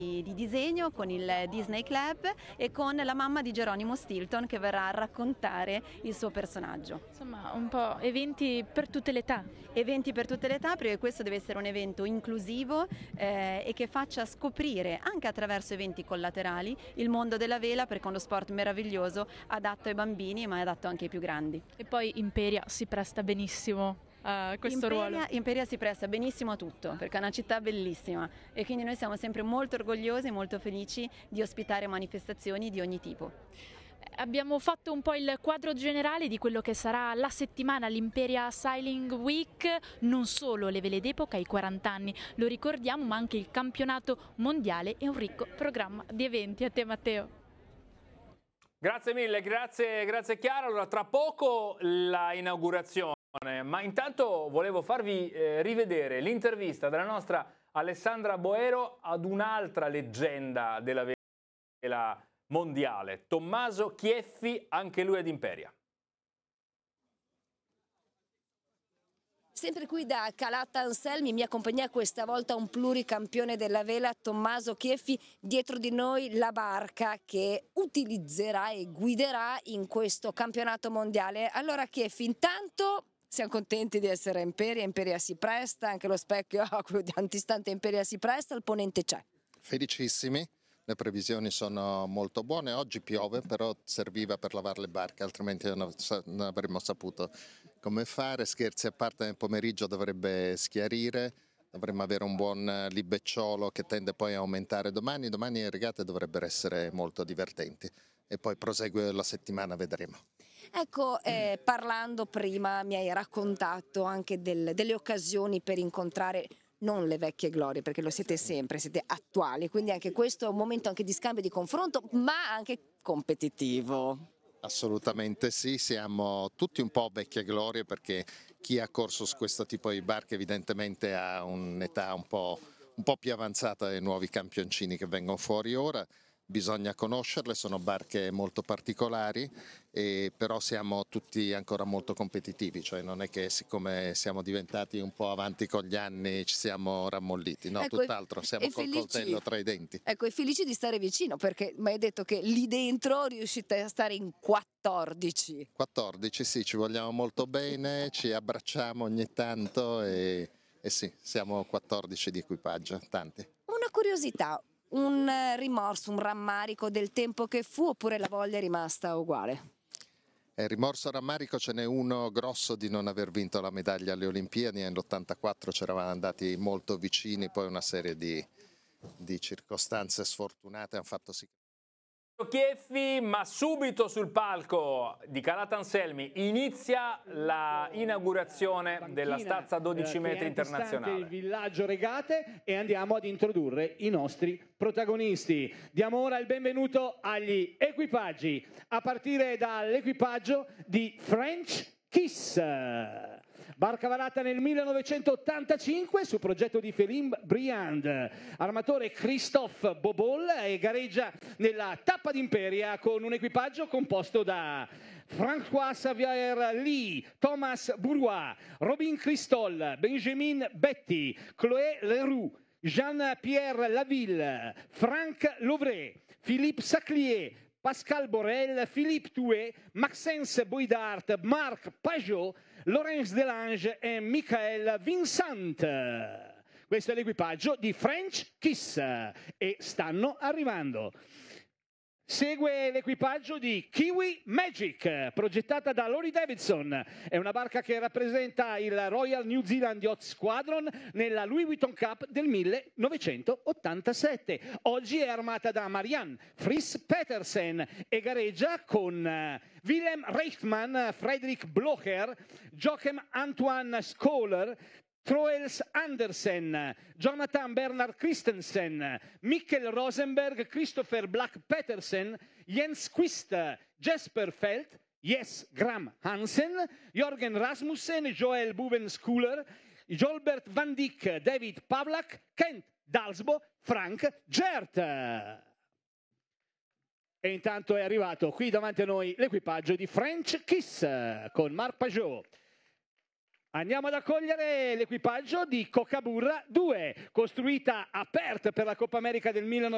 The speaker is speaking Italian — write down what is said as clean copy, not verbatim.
di disegno con il Disney Club e con la mamma di Geronimo Stilton che verrà a raccontare il suo personaggio. Insomma, un po' eventi per tutte le età. Eventi per tutte le età, perché questo deve essere un evento inclusivo e che faccia scoprire anche attraverso eventi collaterali il mondo della vela, perché è uno sport meraviglioso, adatto ai bambini ma è adatto anche ai più grandi. E poi Imperia si presta benissimo a questo ruolo. Imperia si presta benissimo a tutto perché è una città bellissima e quindi noi siamo sempre molto orgogliosi e molto felici di ospitare manifestazioni di ogni tipo. Abbiamo fatto un po' il quadro generale di quello che sarà la settimana, l'Imperia Sailing Week, non solo le vele d'epoca, i 40 anni, lo ricordiamo, ma anche il campionato mondiale e un ricco programma di eventi. A te Matteo. Grazie mille, grazie Chiara. Allora, tra poco la inaugurazione, ma intanto volevo farvi rivedere l'intervista della nostra Alessandra Boero ad un'altra leggenda della vela mondiale, Tommaso Chieffi, anche lui ad Imperia. Sempre qui da Calattanselmi mi accompagna questa volta un pluricampione della vela, Tommaso Chieffi, dietro di noi la barca che utilizzerà e guiderà in questo campionato mondiale. Allora Chieffi, intanto siamo contenti di essere a Imperia, Imperia si presta, anche lo specchio antistante Imperia si presta, il ponente c'è. Felicissimi, le previsioni sono molto buone, oggi piove però serviva per lavare le barche, altrimenti non avremmo saputo come fare. Scherzi a parte, nel pomeriggio dovrebbe schiarire, dovremmo avere un buon libecciolo che tende poi a aumentare domani le regate dovrebbero essere molto divertenti e poi prosegue la settimana, vedremo. Ecco, parlando prima mi hai raccontato anche delle occasioni per incontrare non le vecchie glorie, perché lo siete sempre, siete attuali, quindi anche questo è un momento anche di scambio, di confronto, ma anche competitivo. Assolutamente sì, siamo tutti un po' vecchie glorie perché chi ha corso su questo tipo di barche evidentemente ha un'età un po' più avanzata dei nuovi campioncini che vengono fuori ora. Bisogna conoscerle, sono barche molto particolari, però siamo tutti ancora molto competitivi, cioè non è che siccome siamo diventati un po' avanti con gli anni ci siamo rammolliti, no, ecco, tutt'altro, siamo col coltello tra i denti. Ecco, e felici di stare vicino perché mi hai detto che lì dentro riuscite a stare in 14. 14, sì, ci vogliamo molto bene, ci abbracciamo ogni tanto e sì, siamo 14 di equipaggio, tanti. Una curiosità. Un rimorso, un rammarico del tempo che fu oppure la voglia è rimasta uguale? Rimorso e rammarico ce n'è uno grosso di non aver vinto la medaglia alle Olimpiadi, nell'84 ci eravamo andati molto vicini, poi una serie di circostanze sfortunate hanno fatto sì. Chieffi, ma subito sul palco di Calattanselmi inizia la inaugurazione della stazza 12 metri internazionale. Il villaggio regate e andiamo ad introdurre i nostri protagonisti. Diamo ora il benvenuto agli equipaggi, a partire dall'equipaggio di French Kiss. Barca varata nel 1985 su progetto di Féline Briand, armatore Christophe Bobol e gareggia nella tappa d'Imperia con un equipaggio composto da François Xavier Lee, Thomas Bourrois, Robin Cristol, Benjamin Betty, Chloé Leroux, Jean-Pierre Laville, Franck Lovray, Philippe Saclier, Pascal Borel, Philippe Touet, Maxence Boydart, Marc Pajot, Laurence Delange e Michael Vincent. Questo è l'equipaggio di French Kiss e stanno arrivando. Segue l'equipaggio di Kiwi Magic, progettata da Laurie Davidson. È una barca che rappresenta il Royal New Zealand Yacht Squadron nella Louis Vuitton Cup del 1987. Oggi è armata da Marianne Fries Petersen e gareggia con Willem Reichmann, Frederick Blocher, Joachim Antoine Scholler, Troels Andersen, Jonathan Bernard Christensen, Mikkel Rosenberg, Christopher Black Petersen, Jens Quist, Jesper Felt, Jes Gram Hansen, Jorgen Rasmussen, Joel Bubenschooler, Jolbert Van Dijk, David Pavlak, Kent Dalsbo, Frank Gert. E intanto è arrivato qui davanti a noi l'equipaggio di French Kiss con Marc Pajot. Andiamo ad accogliere l'equipaggio di Coca Burra 2, costruita a Perth per la Coppa America del 1900.